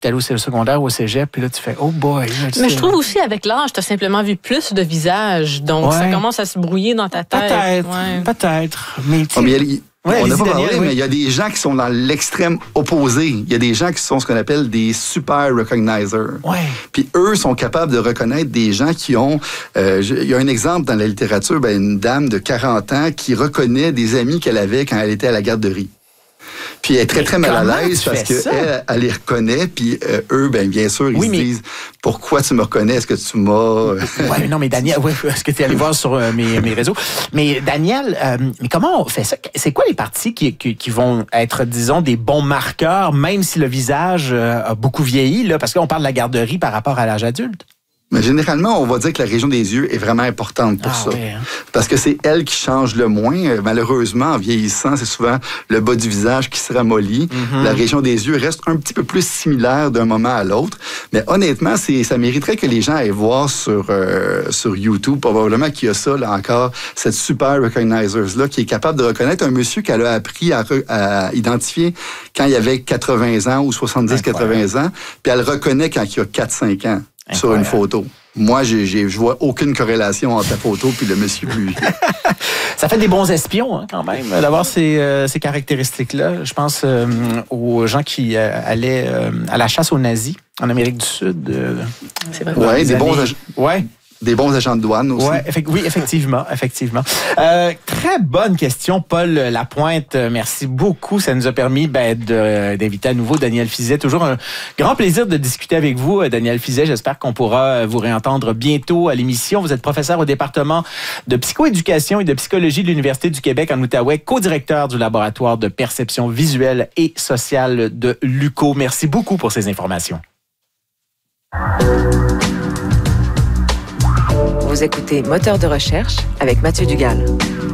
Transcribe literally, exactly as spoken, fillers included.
t'es allé au secondaire ou au cégep, puis là, tu fais « Oh boy! » Mais je trouve aussi, avec l'âge, t'as simplement vu plus de visages, donc ouais. ça commence à se brouiller dans ta tête. Peut-être, ouais. peut-être. Mais oh, mais il, ouais, on n'a pas Daniel, parlé, oui. mais il y a des gens qui sont dans l'extrême opposé. Il y a des gens qui sont ce qu'on appelle des super recognizers. Ouais. Puis eux sont capables de reconnaître des gens qui ont... Euh, il y a un exemple dans la littérature, ben, une dame de quarante ans qui reconnaît des amis qu'elle avait quand elle était à la garderie. Puis elle est très, très mal à l'aise parce qu'elle, elle les reconnaît. Puis euh, eux, bien, bien sûr, ils oui, se mais... disent « Pourquoi tu me reconnais? Est-ce que tu m'as... » Oui, non, mais Daniel, ouais, est-ce que tu es allé voir sur euh, mes, mes réseaux? Mais Daniel, euh, mais comment on fait ça? C'est quoi les parties qui, qui, qui vont être, disons, des bons marqueurs, même si le visage euh, a beaucoup vieilli? Là, parce que là, on parle de la garderie par rapport à l'âge adulte. Mais généralement, on va dire que la région des yeux est vraiment importante pour ah, ça. Oui, hein. Parce que c'est elle qui change le moins. Malheureusement, en vieillissant, c'est souvent le bas du visage qui se ramollit. Mm-hmm. La région des yeux reste un petit peu plus similaire d'un moment à l'autre. Mais honnêtement, c'est, ça mériterait que les gens aillent voir sur, euh, sur YouTube, probablement qu'il y a ça, là encore, cette super recognizers-là, qui est capable de reconnaître un monsieur qu'elle a appris à, re, à identifier quand il avait quatre-vingts ans ou soixante-dix quatre-vingts ans, puis elle reconnaît quand il a quatre cinq ans. Sur une photo. Moi, j'ai, j'ai, je vois aucune corrélation entre ta photo puis le monsieur plus. Ça fait des bons espions, hein, quand même, d'avoir ces, euh, ces caractéristiques-là. Je pense euh, aux gens qui euh, allaient euh, à la chasse aux nazis en Amérique du Sud. Euh, C'est vrai. Ouais, des années... bons agents. Ouais. Des bons agents de douane aussi. Ouais, effect- oui, effectivement, effectivement. Euh, très bonne question, Paul Lapointe. Merci beaucoup. Ça nous a permis ben, de, d'inviter à nouveau Daniel Fizet. Toujours un grand plaisir de discuter avec vous, Daniel Fizet. J'espère qu'on pourra vous réentendre bientôt à l'émission. Vous êtes professeur au département de psychoéducation et de psychologie de l'Université du Québec en Outaouais, co-directeur du laboratoire de perception visuelle et sociale de l'U Q O. Merci beaucoup pour ces informations. Vous écoutez Moteur de recherche avec Mathieu Dugal.